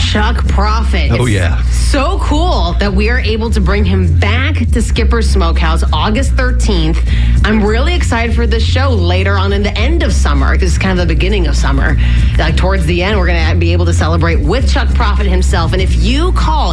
Chuck Prophet. Oh, yeah. So cool that we are able to bring him back to Skipper's Smokehouse August 13th. I'm really excited for this show later on in the end of summer. This is kind of the beginning of summer. Like towards the end, we're going to be able to celebrate with Chuck Prophet himself. And if you call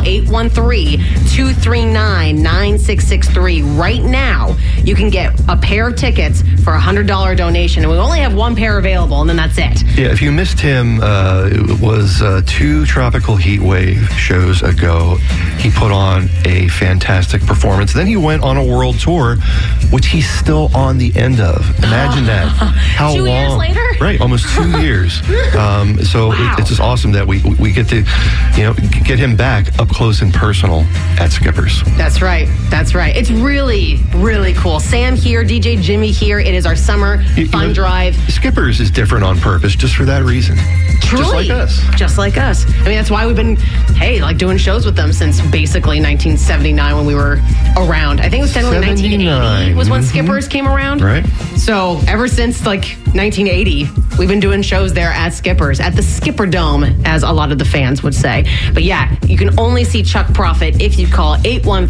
813-239-9663 right now, you can get a pair of tickets for a $100 donation. And we only have one pair available, and then that's it. Yeah, if you missed him, it was 2 Tropical Heat Wave shows ago. He put on a fantastic performance. Then he went on a world tour, which he's still on the end of. Imagine that. How 2 long? years later? Right, almost 2 years. So wow. It's just awesome that we get to, get him back up close and personal at Skipper's. That's right. That's right. It's really, really cool. Sam here, DJ Jimmy here. It is our summer fun drive. Skipper's is different on purpose just for that reason. Truly. Just like us. Just like us. I mean, that's why we've been, doing shows with them since basically 1979 when we were around. I think it was technically 1980 was when Skipper's came around. Right. So ever since 1980, we've been doing shows there at Skipper's, at the Skipper Dome, as a lot of the fans would say. But yeah, you can only see Chuck Prophet if you call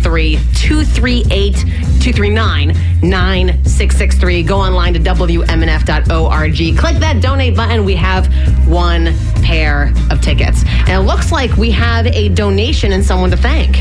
813-238-239-9663. Go online to WMNF.org. Click that donate button. We have one pair of tickets. And it looks like we have a donation and someone to thank.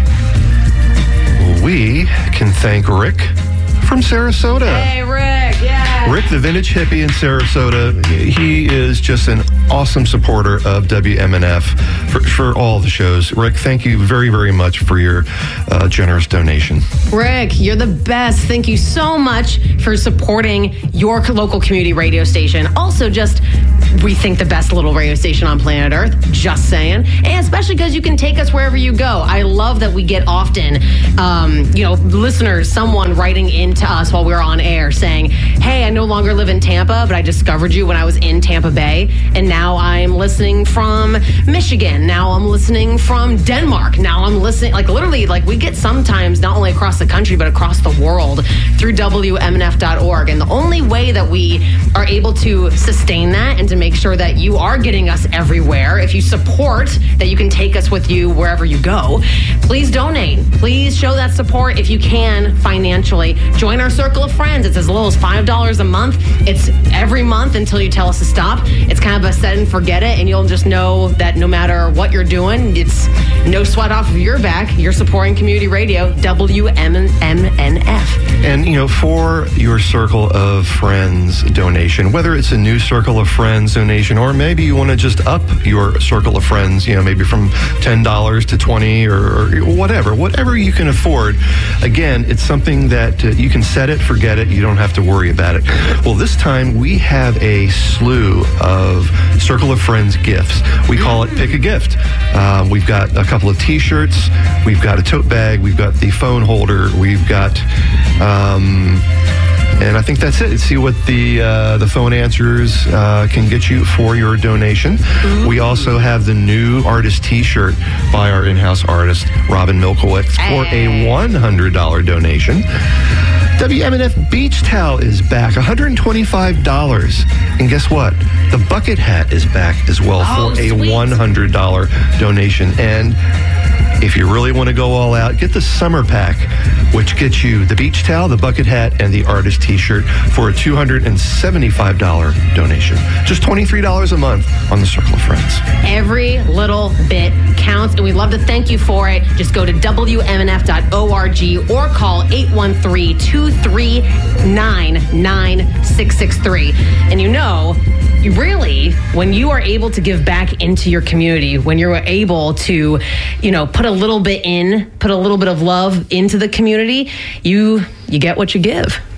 We can thank Rick from Sarasota. Hey, Rick. Yeah. Rick, the vintage hippie in Sarasota, he is just an awesome supporter of WMNF for all the shows. Rick, thank you very, very much for your generous donation. Rick, you're the best. Thank you so much for supporting your local community radio station. Also, we think the best little radio station on planet Earth. Just saying. And especially because you can take us wherever you go. I love that we get often, listeners, someone writing into us while we were on air saying, hey, I no longer live in Tampa, but I discovered you when I was in Tampa Bay. And now I'm listening from Michigan. Now I'm listening from Denmark. Now I'm listening, we get sometimes not only across the country, but across the world through WMNF.org. And the only way that we are able to sustain that and to make sure that you are getting us everywhere, if you support that you can take us with you wherever you go, please donate. Please show that support if you can financially. Join our circle of friends. It's as little as $5 a month. It's every month until you tell us to stop. It's kind of a set and forget it, and you'll just know that no matter what you're doing, it's no sweat off of your back. You're supporting community radio, WMNF. And, for your circle of friends donation, whether it's a new circle of friends donation, or maybe you want to just up your circle of friends, maybe from $10 to $20 or whatever you can afford. Again, it's something that you can set it, forget it. You don't have to worry about it. Well, this time we have a slew of Circle of Friends gifts. We call it Pick a Gift. We've got a couple of T-shirts. We've got a tote bag. We've got the phone holder. We've got... and I think that's it. Let's see what the phone answers can get you for your donation. Ooh. We also have the new artist T-shirt by our in-house artist, Robin Milkowitz, for a $100 donation. WMNF Beach Towel is back, $125. And guess what? The bucket hat is back as well for a $100 donation. And if you really want to go all out, get the summer pack, which gets you the beach towel, the bucket hat, and the artist T-shirt for a $275 donation. Just $23 a month on the Circle of Friends. Every little bit counts, and we'd love to thank you for it. Just go to WMNF.org or call 813-239-9663. And really, when you are able to give back into your community, when you're able to, put a little bit of love into the community, you get what you give.